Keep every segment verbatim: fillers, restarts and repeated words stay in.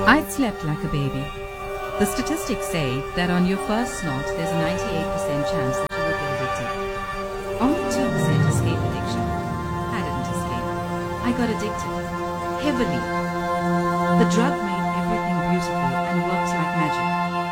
I'd slept like a baby. The statistics say that on your first snort, there's a ninety-eight percent chance that you will get addicted. Only two percent escape addiction. I didn't escape. I got addicted. Heavily. The drug made everything beautiful and worked like magic.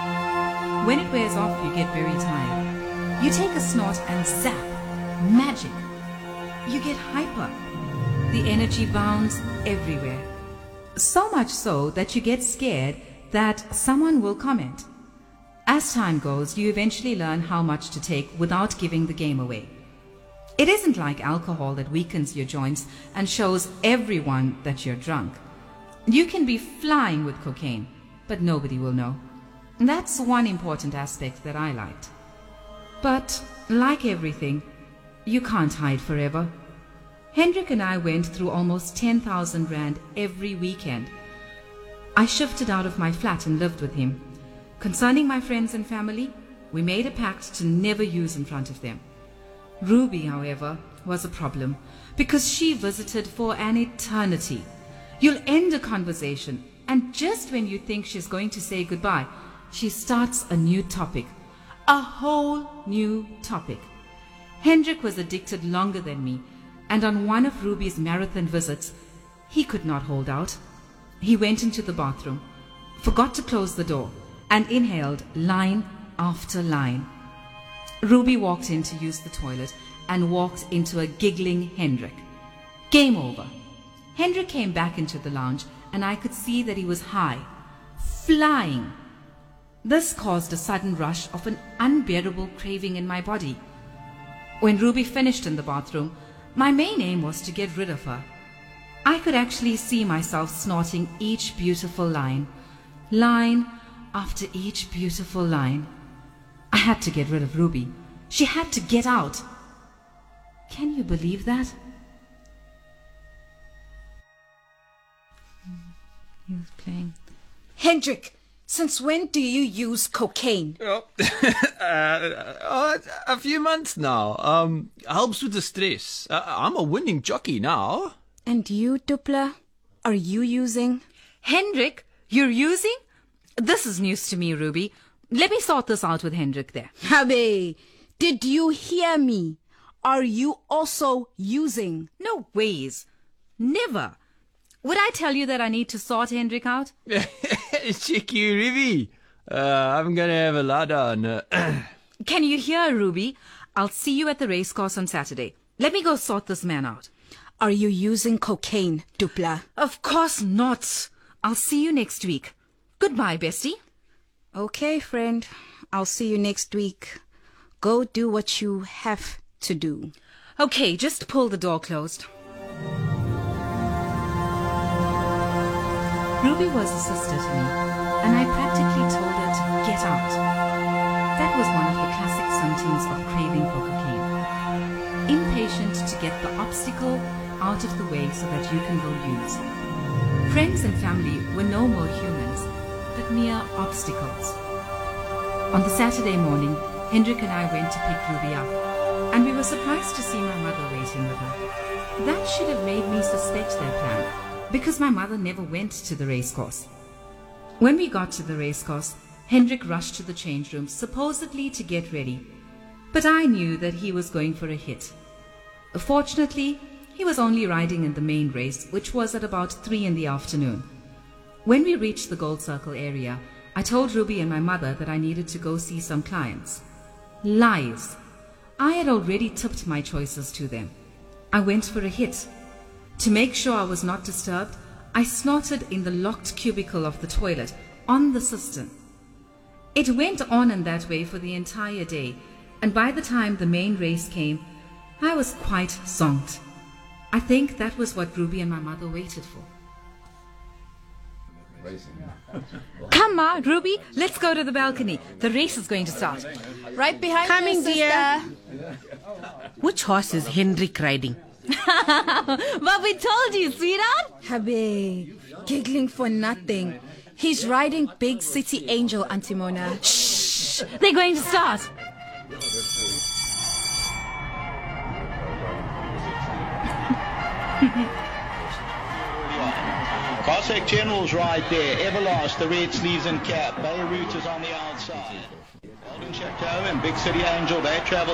When it wears off, you get very tired. You take a snort and zap. Magic. You get hyper. The energy bounds everywhere. So much so that you get scared that someone will comment. As time goes, you eventually learn how much to take without giving the game away. It isn't like alcohol that weakens your joints and shows everyone that you're drunk. You can be flying with cocaine, but nobody will know. That's one important aspect that I liked. But like everything, you can't hide forever. Hendrik and I went through almost ten thousand rand every weekend. I shifted out of my flat and lived with him. Concerning my friends and family, we made a pact to never use in front of them. Ruby, however, was a problem because she visited for an eternity. You'll end a conversation, and just when you think she's going to say goodbye, she starts a new topic. A whole new topic. Hendrik was addicted longer than me, and on one of Ruby's marathon visits, he could not hold out. He went into the bathroom, forgot to close the door, and inhaled line after line. Ruby walked in to use the toilet and walked into a giggling Hendrik. Game over. Hendrik came back into the lounge, and I could see that he was high, flying. This caused a sudden rush of an unbearable craving in my body. When Ruby finished in the bathroom, my main aim was to get rid of her. I could actually see myself snorting each beautiful line, line after each beautiful line. I had to get rid of Ruby. She had to get out. Can you believe that? He was playing. Hendrik, since when do you use cocaine? Oh, uh, a few months now. Um, helps with the stress. Uh, I'm a winning jockey now. And you, Dupla, are you using? Hendrik, you're using? This is news to me, Ruby. Let me sort this out with Hendrik there. Habe, did you hear me? Are you also using? No ways. Never. Would I tell you that I need to sort Hendrik out? Check you, Ruby. Uh, I'm gonna have a lot on. Uh, Can you hear, Ruby? I'll see you at the racecourse on Saturday. Let me go sort this man out. Are you using cocaine, Dupla? Of course not. I'll see you next week. Goodbye, bestie. Okay, friend. I'll see you next week. Go do what you have to do. Okay, just pull the door closed. Ruby was a sister to me, and I practically told her to get out. That was one of the classic symptoms of craving for cocaine. Impatient to get the obstacle out of the way so that you can go use. Friends and family were no more humans, but mere obstacles. On the Saturday morning, Hendrik and I went to pick Ruby up, and we were surprised to see my mother waiting with her. That should have made me suspect their plan, because my mother never went to the racecourse. When we got to the racecourse, Hendrik rushed to the change room, supposedly to get ready, but I knew that he was going for a hit. Fortunately, he was only riding in the main race, which was at about three in the afternoon. When we reached the Gold Circle area, I told Ruby and my mother that I needed to go see some clients. Lies. I had already tipped my choices to them. I went for a hit. To make sure I was not disturbed, I snorted in the locked cubicle of the toilet, on the cistern. It went on in that way for the entire day, and by the time the main race came, I was quite zonked. I think that was what Ruby and my mother waited for. Come on, Ruby, let's go to the balcony. The race is going to start. Right behind Coming, you, sister. dear. Which horse is Hendrik riding? But we told you, sweetheart. Habe, giggling for nothing. He's riding Big City Angel, Auntie Mona. Shh, they're going to start. Cossack Generals right there. Everlast, the red sleeves and cap. Beirut is on the outside. Golden Chateau and Big City Angel, they travel